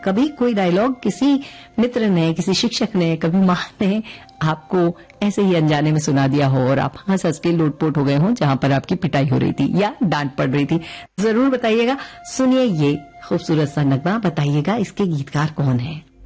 कभी कोई डायलॉग किसी मित्र ने, किसी शिक्षक ने, कभी माँ ने आपको ऐसे ही अनजाने में सुना दिया हो और आप हंस हंस के लोटपोट हो गए हो जहां पर आपकी पिटाई हो रही थी या डांट पड़ रही थी? जरूर बताइएगा। सुनिए ये खूबसूरत सा नगमा, बताइएगा इसके गीतकार कौन है।